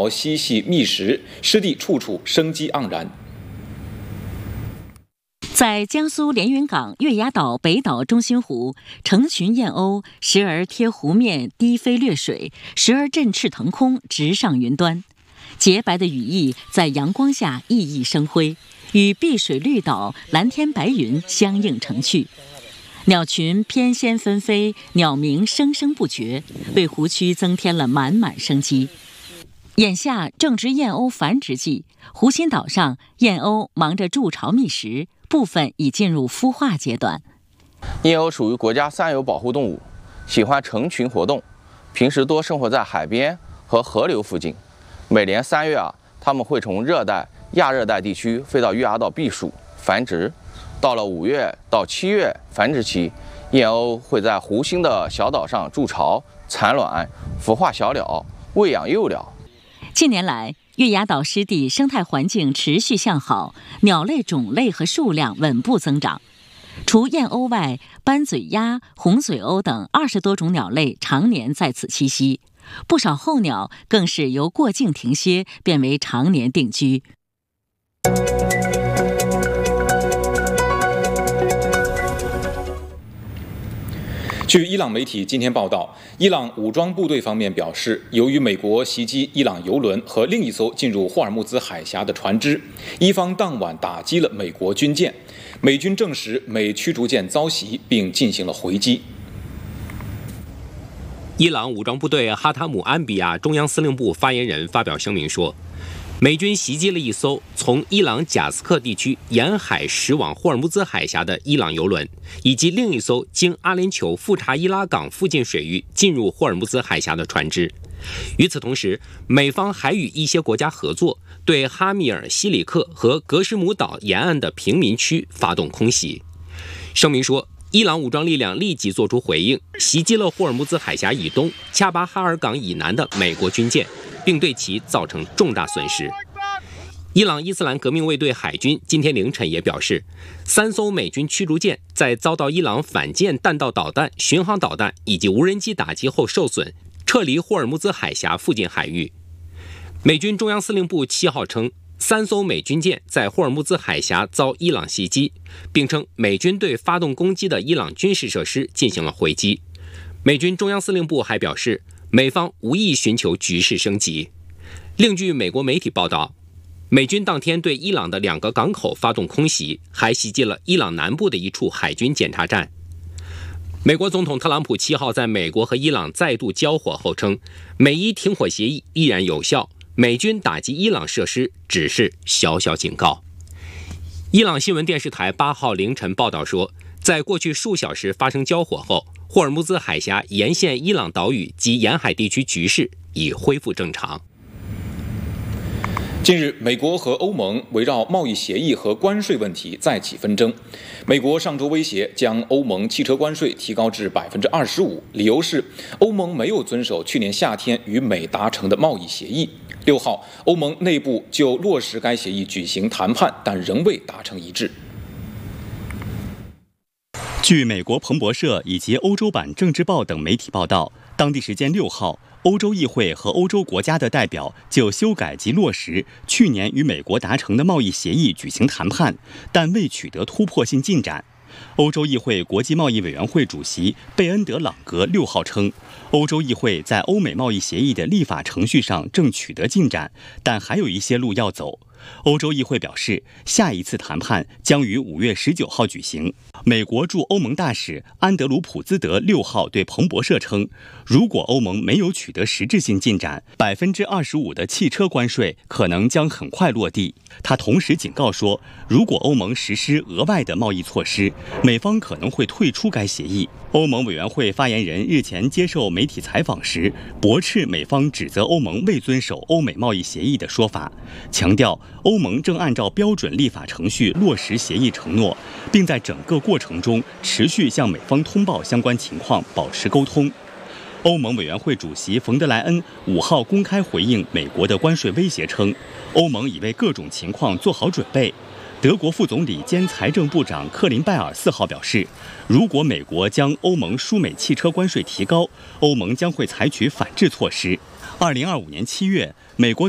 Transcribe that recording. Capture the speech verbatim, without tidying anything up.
潮嬉戏觅食，湿地处处生机盎然。 在江苏连云港月牙岛北岛中心湖，成群燕鸥时而贴湖面低飞掠水，时而振翅腾空直上云端。洁白的羽翼在阳光下熠熠生辉，与碧水绿岛、蓝天白云相映成趣。鸟群翩跹纷飞，鸟鸣声声不绝，为湖区增添了满满生机。眼下正值燕鸥繁殖季，湖心岛上燕鸥忙着筑巢觅食，部分已进入孵化阶段。 燕鸥属于国家三有保护动物，喜欢成群活动，平时多生活在海边和河流附近。每年三月啊，它们会从热带、亚热带地区飞到月牙岛避暑繁殖。到了五月到七月繁殖期，燕鸥会在湖心的小岛上筑巢、产卵、孵化小鸟、喂养幼鸟。 近年来，月牙岛湿地生态环境持续向好，鸟类种类和数量稳步增长。除燕鸥外，斑嘴鸦、红嘴鸥等二十多种鸟类常年在此栖息，不少候鸟更是由过境停歇变为常年定居。 据伊朗媒体今天报道，伊朗武装部队方面表示，由于美国袭击伊朗油轮和另一艘进入霍尔木兹海峡的船只，伊方当晚打击了美国军舰。美军证实美驱逐舰遭袭，并进行了回击。 伊朗武装部队哈塔姆安比亚中央司令部发言人发表声明说，美军袭击了一艘从伊朗贾斯克地区沿海驶往霍尔木兹海峡的伊朗油轮，以及另一艘经阿联酋富查伊拉港附近水域进入霍尔木兹海峡的船只。与此同时，美方还与一些国家合作，对哈米尔西里克和格什姆岛沿岸的平民区发动空袭。声明说，伊朗武装力量立即作出回应，袭击了霍尔木兹海峡以东恰巴哈尔港以南的美国军舰，并对其造成重大损失。伊朗伊斯兰革命卫队海军今天凌晨也表示，三艘美军驱逐舰在遭到伊朗反舰弹道导弹、巡航导弹以及无人机打击后受损，撤离霍尔木兹海峡附近海域。美军中央司令部七号称，三艘美军舰在霍尔木兹海峡遭伊朗袭击，并称美军对发动攻击的伊朗军事设施进行了回击。美军中央司令部还表示，美方无意寻求局势升级。另据美国媒体报道，美军当天对伊朗的两个港口发动空袭，还袭击了伊朗南部的一处海军检查站。美国总统特朗普七号在美国和伊朗再度交火后称，美伊停火协议依然有效，美军打击伊朗设施只是小小警告。伊朗新闻电视台八号凌晨报道说，在过去数小时发生交火后，霍尔木兹海峡沿线伊朗岛屿及沿海地区局势已恢复正常。 近日，美国和欧盟围绕贸易协议和关税问题再起纷争。美国上周威胁将欧盟汽车关税提高至百分之二十五，理由是欧盟没有遵守去年夏天与美达成的贸易协议。六号，欧盟内部就落实该协议举行谈判，但仍未达成一致。 据美国彭博社以及欧洲版政治报等媒体报道，当地时间六号，欧洲议会和欧洲国家的代表就修改及落实去年与美国达成的贸易协议举行谈判，但未取得突破性进展。欧洲议会国际贸易委员会主席贝恩德朗格六号称，欧洲议会在欧美贸易协议的立法程序上正取得进展，但还有一些路要走。欧洲议会表示，下一次谈判将于五月十九号举行。美国驻欧盟大使安德鲁普兹德六号对彭博社称，如果欧盟没有取得实质性进展，百分之二十五的汽车关税可能将很快落地。他同时警告说，如果欧盟实施额外的贸易措施，美方可能会退出该协议。欧盟委员会发言人日前接受媒体采访时，驳斥美方指责欧盟未遵守欧美贸易协议的说法，强调欧盟正按照标准立法程序落实协议承诺，并在整个过程中持续向美方通报相关情况，保持沟通。欧盟委员会主席冯德莱恩五号公开回应美国的关税威胁称，欧盟已为各种情况做好准备。德国副总理兼财政部长克林拜尔四号表示，如果美国将欧盟输美汽车关税提高，欧盟将会采取反制措施。二零二五年七月，美国